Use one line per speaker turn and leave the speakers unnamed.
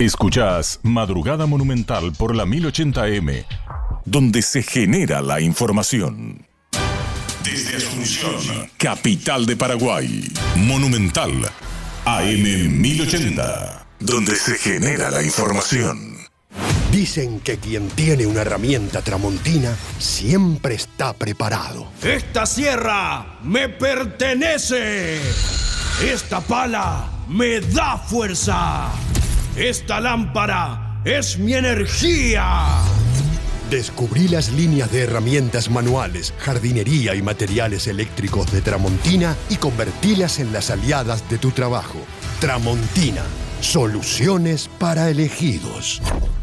Escuchás Madrugada Monumental por la 1080M, donde se genera la información. Desde Asunción, capital de Paraguay, Monumental, AM 1080, donde se genera la información.
Dicen que quien tiene una herramienta tramontina siempre está preparado.
¡Esta sierra me pertenece! ¡Esta pala me da fuerza! ¡Esta lámpara es mi energía!
Descubrí las líneas de herramientas manuales, jardinería y materiales eléctricos de Tramontina y convertílas en las aliadas de tu trabajo. Tramontina, soluciones para elegidos.